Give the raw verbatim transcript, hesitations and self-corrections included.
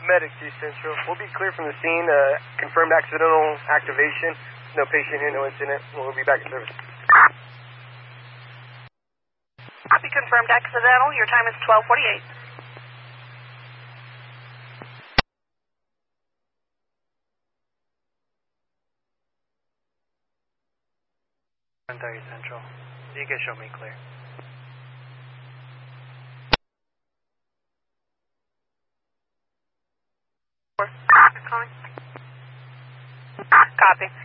Medic to Central. We'll be clear from the scene. Uh, confirmed accidental activation. No patient here, no incident. We'll be back in service. Copy, confirmed accidental. Your time is twelve forty-eight. one thirty Central. You can show me clear. Calling. Copy.